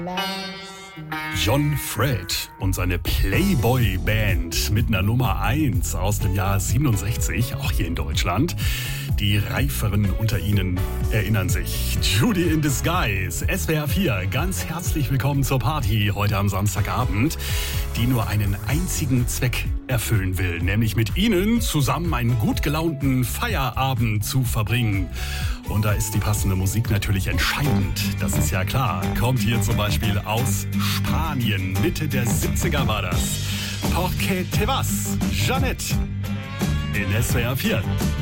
John Fred und seine Playboy-Band mit einer Nummer 1 aus dem Jahr 67, auch hier in Deutschland. Die Reiferen unter Ihnen erinnern sich. Judy in Disguise, SWR 4, ganz herzlich willkommen zur Party heute am Samstagabend, die nur einen einzigen Zweck erfüllen will, nämlich mit Ihnen zusammen einen gut gelaunten Feierabend zu verbringen. Und da ist die passende Musik natürlich entscheidend, das ist ja klar. Kommt hier zum Beispiel aus Spanien, Mitte der 70er war das. Porque te vas, Jeanette, in SWR 4.